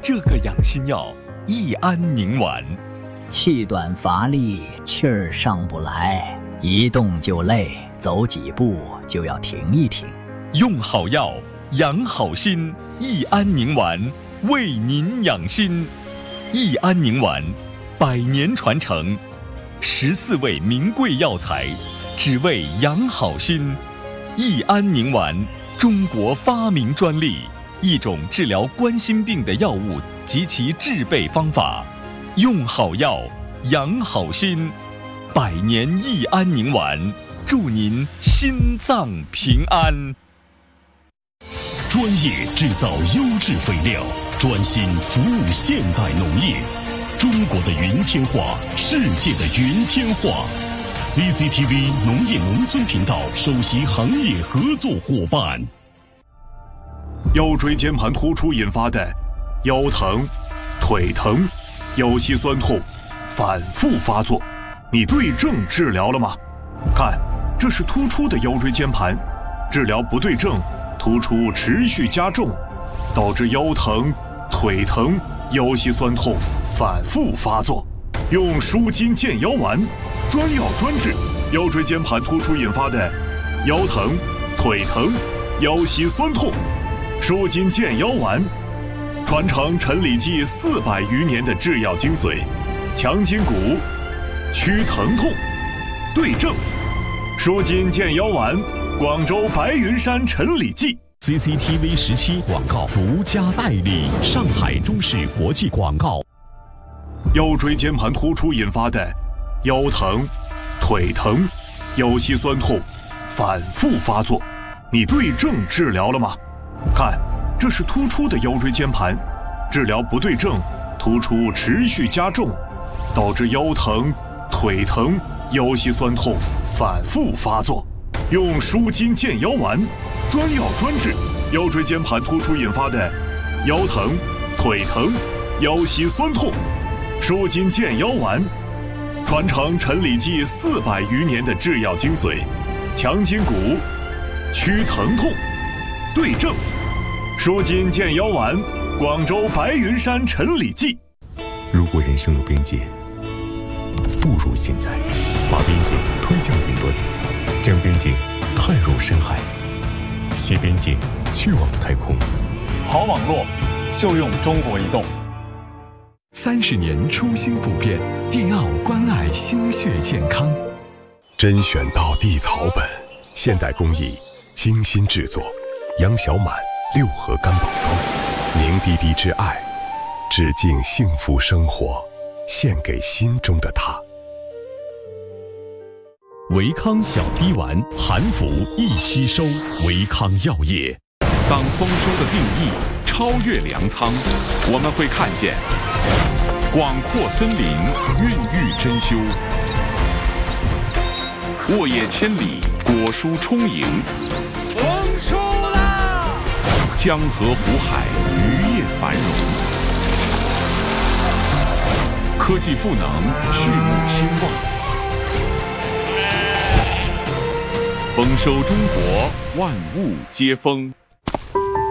这个养心药益安宁丸。 气短乏力，气儿上不来，一动就累，走几步就要停一停。 用好药，养好心，益安宁丸为您养心。益安宁丸100年传承，14味名贵药材，只为养好心。益安宁丸，中国发明专利，一种治疗冠心病的药物及其制备方法。用好药，养好心，100年益安宁丸，祝您心脏平安。 专业制造优质肥料，专心服务现代农业。中国的云天化，世界的云天化。CCTV 农业农村频道首席行业合作伙伴。 腰椎间盘突出引发的腰疼、腿疼、腰膝酸痛反复发作，你对症治疗了吗？看，这是突出的腰椎间盘，治疗不对症，突出持续加重，导致腰疼、腿疼、腰膝酸痛反复发作。用舒筋健腰丸，专药专治腰椎间盘突出引发的腰疼、腿疼、腰膝酸痛。舒筋健腰丸，传承陈李济400余年的制药精髓，强筋骨，祛疼痛，对症。舒筋健腰丸，广州白云山陈李济。 CCTV 17广告独家代理，上海中视国际广告。 腰椎间盘突出引发的腰疼、腿疼、腰膝酸痛反复发作，你对症治疗了吗？看，这是突出的腰椎间盘，治疗不对症，突出持续加重，导致腰疼、腿疼、腰膝酸痛反复发作。用舒筋健腰丸，专药专治腰椎间盘突出引发的腰疼、腿疼、腰膝酸痛。舒筋健腰丸，传承陈李济400余年的制药精髓，强筋骨，祛疼痛，对症。舒筋健腰丸，广州白云山陈李济。 如果人生有边界，不如现在，把边界推向云端，将边界探入深海，携边界去往太空。 好网络就用中国移动。 30年初心不变，迪奥关爱心血健康。 甄选到地草本，现代工艺，精心制作，杨小满6合干宝膏，凝滴滴之爱，致敬幸福生活，献给心中的他。 维康小滴丸，含服易吸收，维康药业。 当丰收的定义超越粮仓，我们会看见广阔森林孕育珍馐，沃野千里，果蔬充盈。 丰收啦！ 江河湖海，渔业繁荣。科技赋能，畜牧兴旺。丰收中国，万物皆丰。